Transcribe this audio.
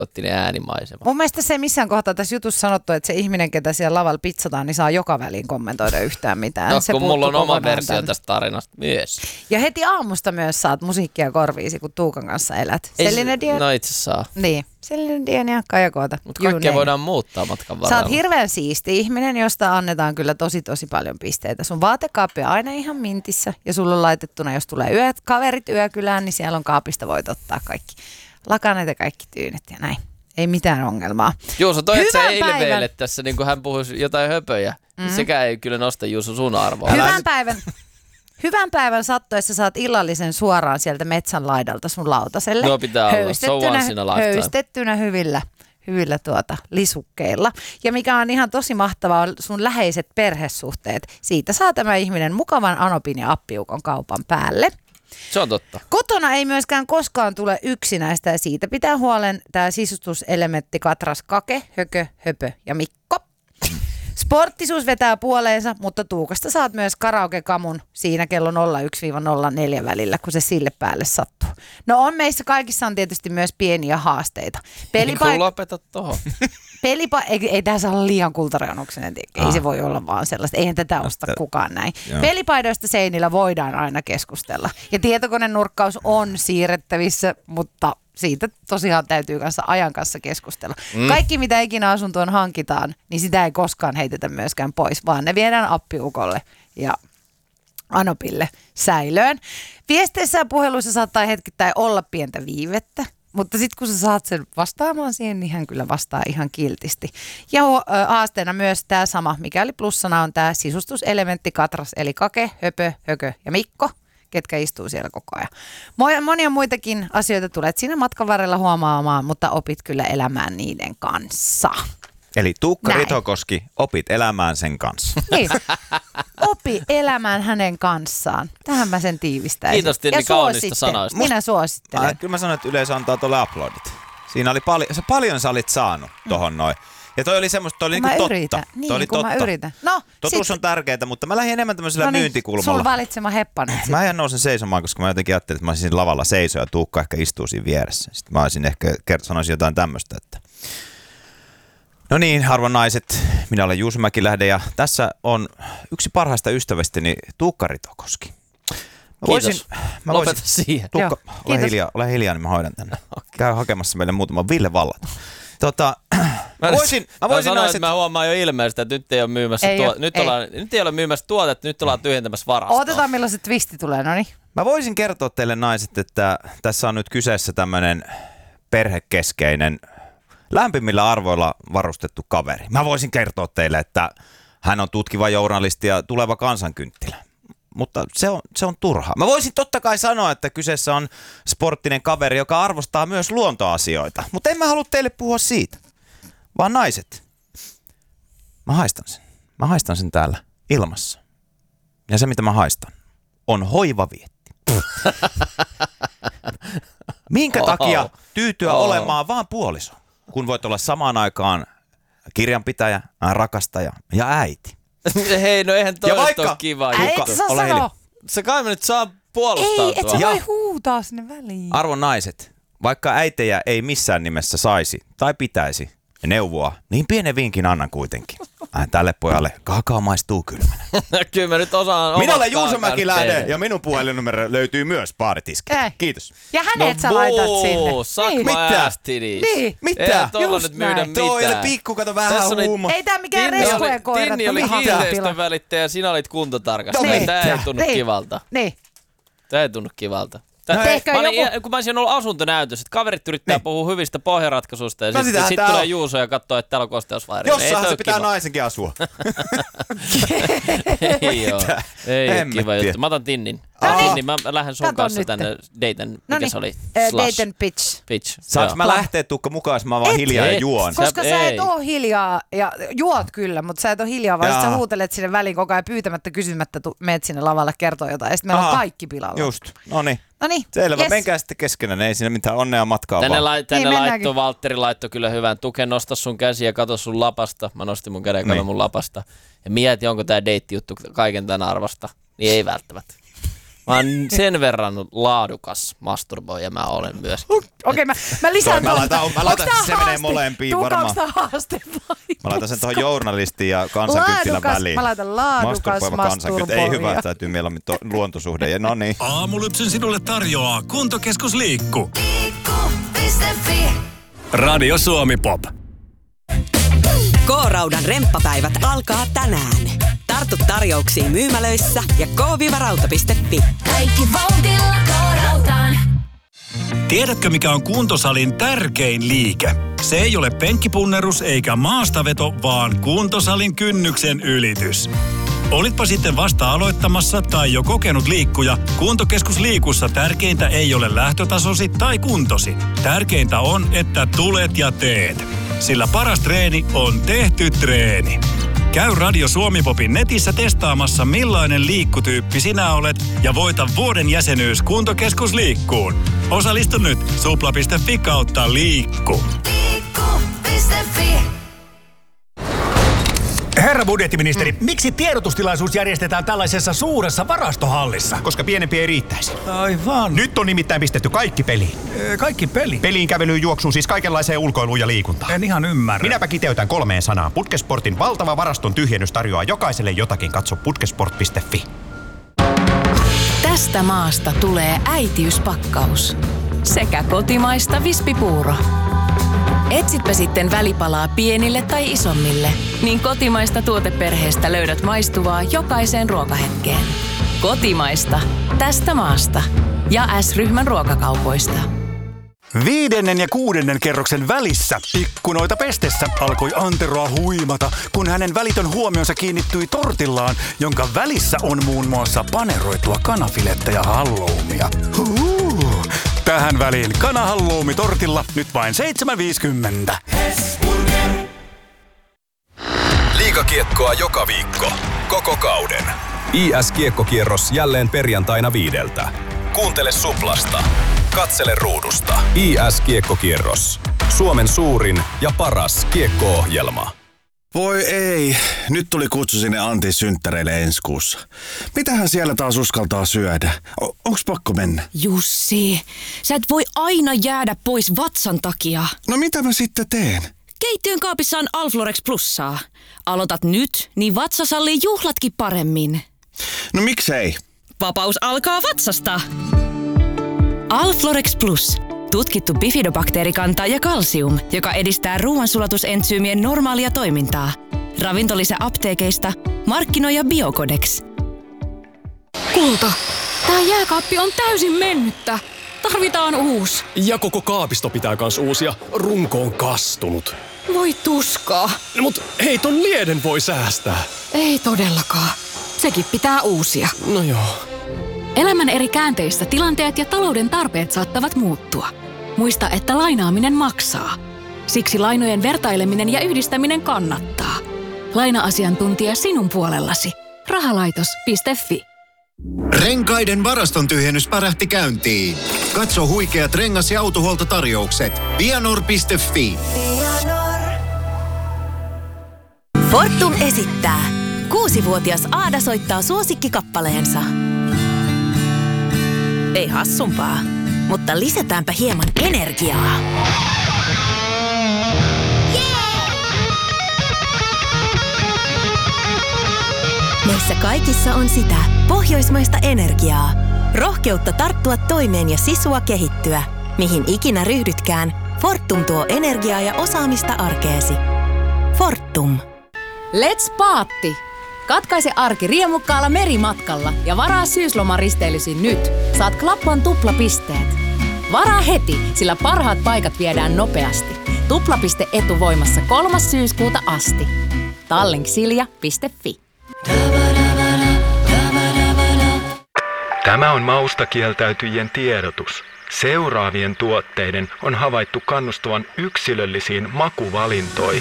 eksoottinen äänimaisema. Mun mielestä se missään kohtaa tässä jutussa sanottu, että se ihminen, ketä siellä lavalla pitsataan, niin saa joka väliin kommentoida yhtään mitään. No, se kun mulla on oma versio tämän tästä tarinasta myös. Ja heti aamusta myös saat musiikkia korviisi, kun Tuukan kanssa elät. Celine Dion. No itse saa. Niin, Celine Dion ja Kaija Koota. Mutta kaikkea voidaan muuttaa matkan varrella. Sä oot hirveän siisti ihminen, josta annetaan kyllä tosi paljon pisteitä. Sun vaatekaappi on aina ihan mintissä ja sulla on laitettuna, jos tulee kaverit yökylään, niin siellä on kaapista voit ottaa kaikki lakanat ja kaikki tyynet ja näin. Ei mitään ongelmaa. Juuso, toi et sä Ilveille tässä, niin kun hän puhuisi jotain höpöjä. Sekä ei kyllä nosta Juuso sun arvoa. Hyvän päivän sattuessa saat illallisen suoraan sieltä metsän laidalta sun lautaselle. No pitää olla, so once in a lifetime. Höystettynä hyvillä lisukkeilla. Ja mikä on ihan tosi mahtavaa, on sun läheiset perhesuhteet. Siitä saa tämä ihminen mukavan Anopin ja Appiukon kaupan päälle. Se on totta. Kotona ei myöskään koskaan tule yksinäistä ja siitä pitää huolen tämä sisustuselementti Katras Kake, Hökö, Höpö ja Mikko. Sporttisuus vetää puoleensa, mutta Tuukasta saat myös karaoke-kamun siinä kello 01-04 välillä, kun se sille päälle sattuu. No on meissä kaikissa on tietysti myös pieniä haasteita. Niin lopeta tohon. Ei tämä saa olla liian kultareunuksen, ei se voi olla vaan sellaista. Eihän tätä osta kukaan näin. Joo. Pelipaidoista seinillä voidaan aina keskustella. Ja tietokonenurkkaus on siirrettävissä, mutta siitä tosiaan täytyy kanssa ajan kanssa keskustella. Kaikki, mitä ikinä asuntoon hankitaan, niin sitä ei koskaan heitetä myöskään pois, vaan ne viedään Appiukolle ja Anopille säilöön. Viesteissä ja puheluissa saattaa hetkittäin olla pientä viivettä, mutta sitten kun sä saat sen vastaamaan siihen, niin hän kyllä vastaa ihan kiltisti. Ja haasteena myös tämä sama, mikäli plussana on tämä sisustuselementti Katras, eli Kake, Höpö, Hökö ja Mikko, ketkä istuu siellä koko ajan. Monia muitakin asioita tulet siinä matkan varrella huomaamaan, mutta opit kyllä elämään niiden kanssa. Eli Tuukka Ritokoski, opit elämään sen kanssa. Niin, opi elämään hänen kanssaan. Tähän mä sen tiivistäisin. Kiitos Tinni kaunista sanoista. Minä suosittelen. Kyllä mä sanoin, että yleisö antaa tuolle aplodit. Siinä oli paljon sä olit saanut tohon noin. Ja toi oli semmoista, toi oli niinku totta. Niin, toi oli kun totta. mä yritän. No, totuus on tärkeää, mutta mä lähdin enemmän tämmöisellä myyntikulmalla. Sun valitsema heppa nyt. Mä en nousen seisomaan, koska mä jotenkin ajattelin, että mä olisin lavalla seisoa ja Tuukka ehkä istuu siinä vieressä. Sitten mä olisin ehkä sanoisin jotain tämmöistä, että no niin, arvon naiset, minä olen Juuso Mäkilähde ja tässä on yksi parhaista ystävästäni Tuukka Ritokoski. Kiitos. Lopeta siihen. Tuukka, ole hiljaa, niin mä hoidan tänne. Okay. Käy hakemassa meille muutama Ville Vallat. Mä voisin sanoa, että mä huomaan jo ilmeisesti, että nyt ei ole myymässä nyt ei ole myymässä tuotetta, nyt ollaan tyhjentämässä varastoa. Otetaan milloin se twisti tulee, no niin. Mä voisin kertoa teille naiset, että tässä on nyt kyseessä tämmönen perhekeskeinen, lämpimillä arvoilla varustettu kaveri. Mä voisin kertoa teille, että hän on tutkiva journalisti ja tuleva kansankynttilä. Mutta se on turha. Mä voisin totta kai sanoa, että kyseessä on sporttinen kaveri, joka arvostaa myös luontoasioita. Mutta en mä halua teille puhua siitä. Vaan naiset. Mä haistan sen. Mä haistan sen täällä ilmassa. Ja se, mitä mä haistan, on hoivavietti. Minkä takia tyytyä olemaan vaan puoliso, kun voit olla samaan aikaan kirjanpitäjä, rakastaja ja äiti? Hei, no eihän toi ole kiva juttu. Ole hiljaa. Sä kai mä nyt saa puolustautua. Ei, et sä voi huutaa sinne väliin. Arvon naiset, vaikka äitejä ei missään nimessä saisi tai pitäisi neuvoa, niin pienen vinkin annan kuitenkin. Tälle pojalle kakao maistuu kylmänä. Kyllä mä nyt osaan. Minä olen Juuso Mäkilähde ja minun puhelinnumero löytyy myös baaritiskiltä. Kiitos. Ja hänet sä laitat sinne. Suck niin. Mitä? Ei tuolla nyt myydä mitään. Toi oli pikku, kato vähän huumo. Ei tää mikään reskujen koira. Tinni oli kiinteistön välittäjä ja sinä olit kuntotarkastaja. Tää ei tunnu kivalta. Niin. Tää ei tunnu kivalta. Kun mä olisin ollut asuntonäytös, että kaverit yrittää puhua hyvistä pohjaratkaisuista ja sitten tulee Juuso ja katsoo, että täällä on kosteusvairia. Jossain se pitää naisenkin asua. Ei ole kiva juttu. Mä otan Tinnin. Tinnin, mä lähden sun kanssa tänne Dayton. Mikä se oli? Dayton Pitch. Saanko mä lähteä Tuukka mukaan, jos mä vaan hiljaa ja juon? Koska sä et oo hiljaa, ja juot kyllä, mutta sä et oo hiljaa, vaan sä huutelet sinne väliin koko ajan pyytämättä, kysymättä, meet sinne lavalle kertoo jotain. Ja sitten meillä on kaikki pilalla. Just, no niin. Selvä, menkää sitten keskenään, ei siinä mitään onnea matkaa tänne Valtteri laittoi kyllä hyvän tuken, nosta sun käsi ja kato sun lapasta. Mä nostin mun käden ja mun lapasta. Ja mieti, onko tää deitti-juttu kaiken tän arvosta. Niin ei välttämättä. Mä oon sen verran laadukas masturboija mä olen myös. Okei, mä lisään Mä laitan se menee molempiin varmaan. Onko tämä haaste vai? Mä laitan sen tuohon journalistin ja kansankynttilän väliin. Mä laitan laadukas masturboija. Ei hyvä, täytyy mieluummin luontosuhde. Ja no niin. Aamulypsyn sinulle tarjoaa Kuntokeskus Liikku. Liikku.fi. Radio Suomi Pop. K-Raudan remppapäivät alkaa tänään. Tartu tarjouksiin myymälöissä ja k-rauta.fi. Kaikki vauhdilla K-Rautaan. Tiedätkö, mikä on kuntosalin tärkein liike? Se ei ole penkkipunnerus eikä maastaveto, vaan kuntosalin kynnyksen ylitys. Olitpa sitten vasta aloittamassa tai jo kokenut liikkuja, Kuntokeskus Liikussa tärkeintä ei ole lähtötasosi tai kuntosi. Tärkeintä on, että tulet ja teet. Sillä paras treeni on tehty treeni. Käy Radio Suomi Popin netissä testaamassa, millainen liikkutyyppi sinä olet ja voita vuoden jäsenyys Kuntokeskus Liikkuun. Osallistu nyt supla.fi/liikku. Liikku.fi. Herra budjettiministeri, miksi tiedotustilaisuus järjestetään tällaisessa suuressa varastohallissa? Koska pienempi ei riittäisi. Aivan. Nyt on nimittäin pistetty kaikki peliin. Kaikki peli? Peliin, kävelyyn, juoksuun, siis kaikenlaiseen ulkoiluun ja liikuntaan. En ihan ymmärrä. Minäpä kiteytän 3 sanaan. Putkesportin valtava varaston tyhjennys tarjoaa jokaiselle jotakin. Katso putkesport.fi. Tästä maasta tulee äitiyspakkaus. Sekä kotimaista vispipuuro. Etsitpä sitten välipalaa pienille tai isommille, niin kotimaista tuoteperheestä löydät maistuvaa jokaiseen ruokahetkeen. Kotimaista. Tästä maasta. Ja S-ryhmän ruokakaupoista. 5. ja 6. kerroksen välissä ikkunoita pestessä alkoi Anteroa huimata, kun hänen välitön huomionsa kiinnittyi tortillaan, jonka välissä on muun muassa paneroitua kanafilettä ja halloumia. Tähän väliin kanahalloumi tortilla nyt vain 7,50. Liigakiekkoa joka viikko. Koko kauden. IS-kiekkokierros jälleen perjantaina 5. Kuuntele Suplasta. Katsele ruudusta. IS-kiekkokierros. Suomen suurin ja paras kiekko-ohjelma. Voi ei, nyt tuli kutsu sinne Antin synttäreille ensi kuussa. Mitähän siellä taas uskaltaa syödä? Onks pakko mennä? Jussi, sä et voi aina jäädä pois vatsan takia. No mitä mä sitten teen? Keittiön kaapissa on Alflorex Plussaa. Aloitat nyt, niin vatsa sallii juhlatkin paremmin. No miksei? Vapaus alkaa vatsasta. Alflorex Plus. Tutkittu bifidobakteerikanta ja kalsium, joka edistää ruoansulatusentsyymien normaalia toimintaa. Ravintolisä apteekeista, markkinoija Biocodex. Kulta, tää jääkaappi on täysin mennyttä. Tarvitaan uusi. Ja koko kaapisto pitää kans uusia. Runko on kastunut. Voi tuskaa. No, mut hei, ton lieden voi säästää. Ei todellakaan. Sekin pitää uusia. No joo. Elämän eri käänteissä tilanteet ja talouden tarpeet saattavat muuttua. Muista, että lainaaminen maksaa. Siksi lainojen vertaileminen ja yhdistäminen kannattaa. Laina-asiantuntija sinun puolellasi. Rahalaitos.fi. Renkaiden varaston tyhjennys pärähti käyntiin. Katso huikeat rengas- ja autohuoltotarjoukset. Vianor.fi. Fortum esittää. 6-vuotias Aada soittaa suosikkikappaleensa. Ei hassumpaa, mutta lisätäänpä hieman energiaa. Meissä kaikissa on sitä pohjoismaista energiaa. Rohkeutta tarttua toimeen ja sisua kehittyä. Mihin ikinä ryhdytkään, Fortum tuo energiaa ja osaamista arkeesi. Fortum. Let's paatti! Katkaise arki riemukkaalla merimatkalla ja varaa syyslomaristeilyysi nyt. Saat Klappan tuplapisteet. Varaa heti, sillä parhaat paikat viedään nopeasti. Tuplapiste etuvoimassa 3. syyskuuta asti. Tallinksilja.fi. Tämä on mausta kieltäytyjien tiedotus. Seuraavien tuotteiden on havaittu kannustavan yksilöllisiin makuvalintoihin.